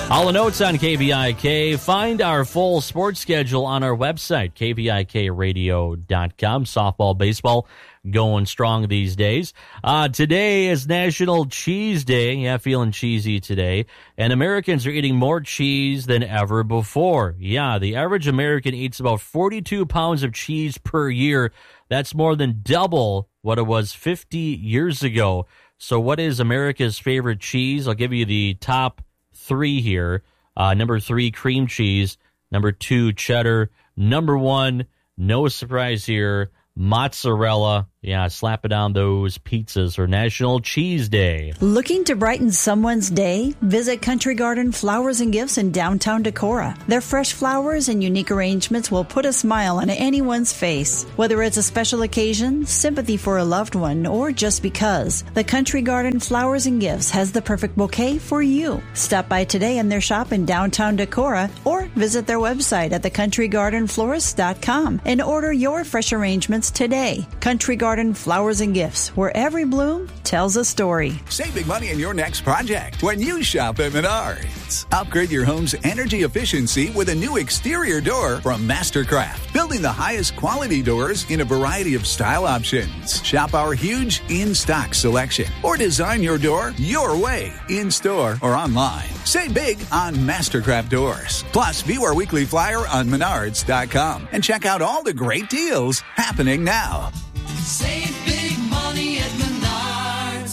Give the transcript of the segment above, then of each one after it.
All the notes on KVIK. Find our full sports schedule on our website, kvikradio.com. Softball, baseball, going strong these days. Today is National Cheese Day. Yeah, feeling cheesy today. And Americans are eating more cheese than ever before. Yeah, the average American eats about 42 pounds of cheese per year. That's more than double what it was 50 years ago. So what is America's favorite cheese? I'll give you the top three here. Number 3, cream cheese. Number 2, cheddar. Number 1, no surprise here, mozzarella. Yeah, slap it on those pizzas for National Cheese Day. Looking to brighten someone's day? Visit Country Garden Flowers and Gifts in downtown Decorah. Their fresh flowers and unique arrangements will put a smile on anyone's face. Whether it's a special occasion, sympathy for a loved one, or just because, the Country Garden Flowers and Gifts has the perfect bouquet for you. Stop by today in their shop in downtown Decorah or visit their website at thecountrygardenflorist.com and order your fresh arrangements today. Country Garden Flowers and Gifts, where every bloom tells a story. Save big money in your next project when you shop at Menards. Upgrade your home's energy efficiency with a new exterior door from Mastercraft, building the highest quality doors in a variety of style options. Shop our huge in-stock selection or design your door your way, in-store or online. Save big on Mastercraft doors. Plus, view our weekly flyer on Menards.com and check out all the great deals happening now. Save big money at Menards.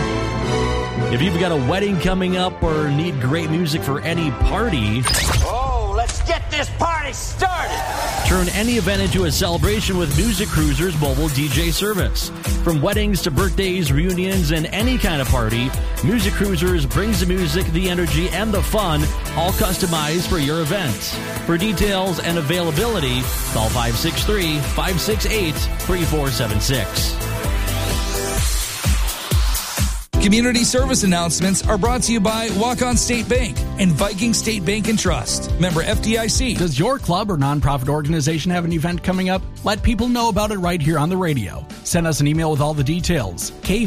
If you've got a wedding coming up or need great music for any party, let's get this party started. Turn any event into a celebration with Music Cruisers mobile DJ service. From weddings to birthdays, reunions, and any kind of party, Music Cruisers brings the music, the energy, and the fun, all customized for your event. For details and availability, call 563-568-3476. Community service announcements are brought to you by Walk-On State Bank and Viking State Bank and Trust. Member FDIC. Does your club or nonprofit organization have an event coming up? Let people know about it right here on the radio. Send us an email with all the details.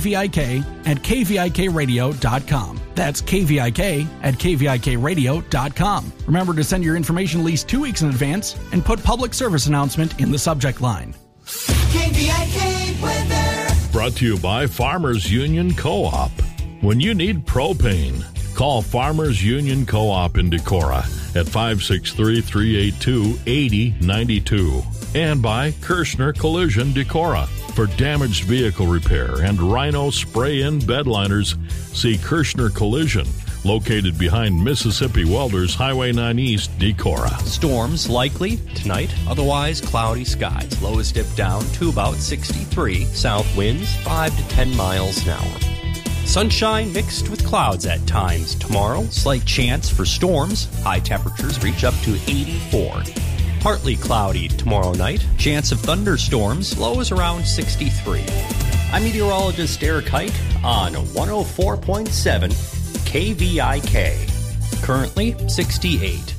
kvik@kvikradio.com. That's kvik@kvikradio.com. Remember to send your information at least 2 weeks in advance and put public service announcement in the subject line. KVIK weather. Brought to you by Farmers Union Co-op. When you need propane, call Farmers Union Co-op in Decorah at 563-382-8092. And by Kirshner Collision Decorah. For damaged vehicle repair and Rhino spray-in bedliners, see Kirshner Collision, located behind Mississippi Welders, Highway 9 East, Decorah. Storms likely tonight, otherwise cloudy skies. Lows dip down to about 63. South winds 5 to 10 miles an hour. Sunshine mixed with clouds at times tomorrow. Slight chance for storms. High temperatures reach up to 84. Partly cloudy tomorrow night. Chance of thunderstorms. Lows around 63. I'm meteorologist Eric Hike on 104.7 KVIK. Currently 68.